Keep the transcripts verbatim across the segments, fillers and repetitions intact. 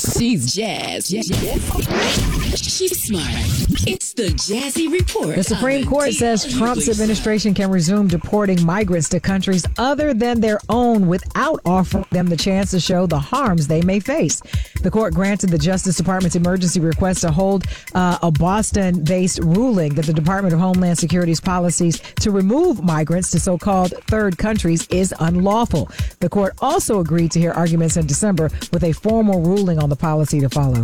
She's Jazz. She's smart. It's the Jazzy Report. The Supreme Court says Trump's administration can resume deporting migrants to countries other than their own without offering them the chance to show the harms they may face. The court granted the Justice Department's emergency request to hold uh, a Boston-based ruling that the Department of Homeland Security's policies to remove migrants to so-called third countries is unlawful. The court also agreed to hear arguments in December with a formal ruling on the policy to follow.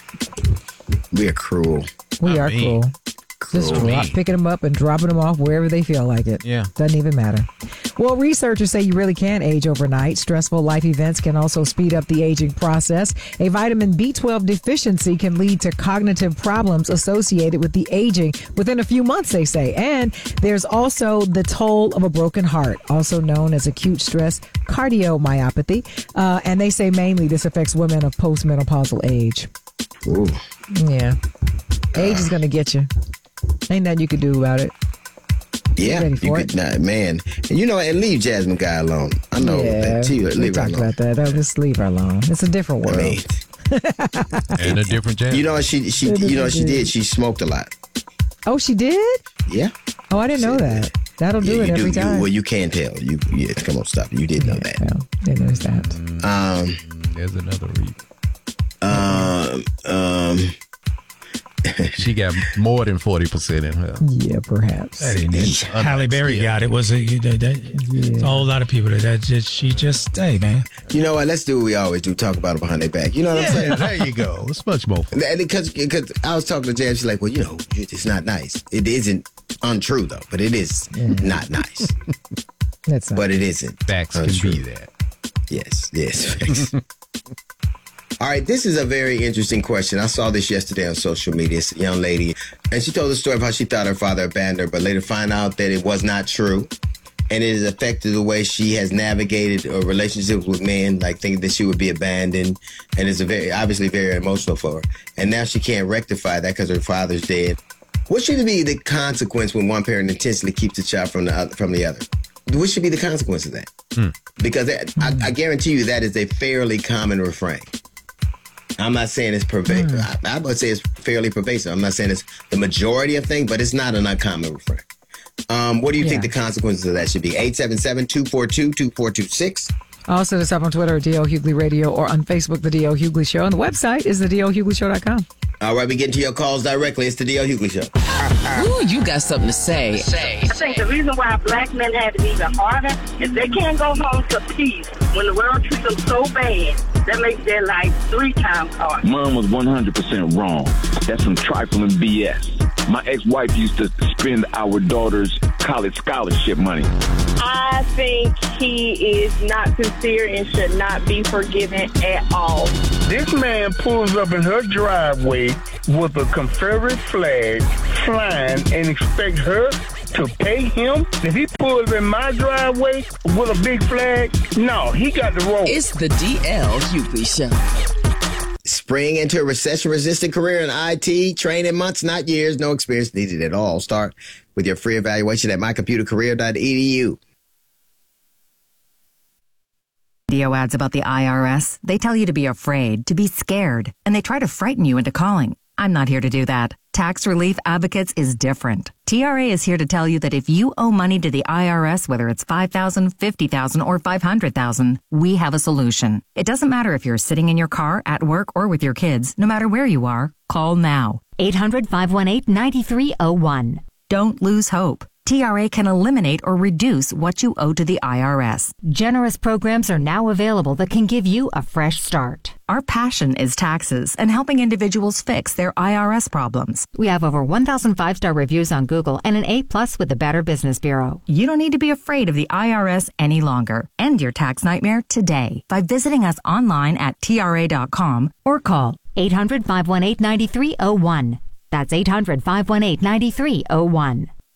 We are cruel. We I are mean, cruel. Just drop, picking them up and dropping them off wherever they feel like it. Yeah. Doesn't even matter. Well, researchers say you really can age overnight. Stressful life events can also speed up the aging process. A vitamin B twelve deficiency can lead to cognitive problems associated with the aging within a few months, they say. And there's also the toll of a broken heart, also known as acute stress cardiomyopathy. Uh, and they say mainly this affects women of postmenopausal age. Ooh. Yeah. Age is going to get you. Ain't nothing you can do about it. Yeah, you could not, man. And you know, and leave Jasmine Guy alone. I know yeah, that too. We leave her talked alone. about that. I'll just leave her alone. It's a different world. I mean, and a different Jasmine. You know what she she you know what she did? She smoked a lot. Oh, she did? Yeah. Oh, I didn't know that. That'll do yeah, it you every do. time. You, well, you can't tell. You yeah, come on, stop. You did know that. Well, didn't know that. Um, there's another reason. Um, um. She got more than forty percent in her. Yeah, perhaps. That ain't it. Halle Berry yeah. got it. Was a, that, that, yeah. a whole lot of people that, that just, she just, hey, man. You know what? Let's do what we always do. Talk about it behind their back. You know what yeah, I'm saying? There you go. It's much more fun. Because because I was talking to Jan. She's like, well, you know, it's not nice. It isn't untrue, though, but it is yeah. not nice. That's not but it isn't. Facts untrue. can be that. Yes, yes. Facts. All right, this is a very interesting question. I saw this yesterday on social media. It's a young lady, and she told the story of how she thought her father abandoned her, but later found out that it was not true. And it has affected the way she has navigated uh, relationships with men, like thinking that she would be abandoned. And it's a very, obviously very emotional for her. And now she can't rectify that because her father's dead. What should be the consequence when one parent intentionally keeps the child from the other, from the other? What should be the consequence of that? Hmm. Because that, I, I guarantee you that is a fairly common refrain. I'm not saying it's pervasive. Mm. I, I would say it's fairly pervasive. I'm not saying it's the majority of things, but it's not an uncommon refrain. Um, what do you yeah. think the consequences of that should be? eight seven seven, two four two, two four two six. Also, us up on Twitter at D L Hughley Radio or on Facebook, The D L Hughley Show. And the website is the D L Hughley Show dot com. All right, we get to your calls directly. It's the D L Hughley Show. Ooh, you got something to say. I think the reason why black men have it even harder is they can't go home to peace when the world treats them so bad. That makes their life three times harder. Mom was one hundred percent wrong. That's some trifling B S. My ex-wife used to spend our daughter's college scholarship money. I think he is not sincere and should not be forgiven at all. This man pulls up in her driveway with a Confederate flag flying and expect her to pay him? If he pulls in my driveway with a big flag, no, he got the roll. It's the D L Hughley Show. Spring into a recession-resistant career in I T, training months, not years, no experience needed at all. Start with your free evaluation at my computer career dot e d u. Video ads about the I R S. They tell you to be afraid, to be scared, and they try to frighten you into calling. I'm not here to do that. Tax Relief Advocates is different. T R A is here to tell you that if you owe money to the I R S, whether it's five thousand dollars, fifty thousand dollars, or five hundred thousand dollars, we have a solution. It doesn't matter if you're sitting in your car, at work, or with your kids. No matter where you are, call now. eight hundred, five one eight, nine three zero one. Don't lose hope. T R A can eliminate or reduce what you owe to the I R S. Generous programs are now available that can give you a fresh start. Our passion is taxes and helping individuals fix their I R S problems. We have over one thousand five-star reviews on Google and an A plus with the Better Business Bureau. You don't need to be afraid of the I R S any longer. End your tax nightmare today by visiting us online at T R A dot com or call eight hundred, five one eight, nine three zero one. That's eight hundred, five one eight, nine three zero one.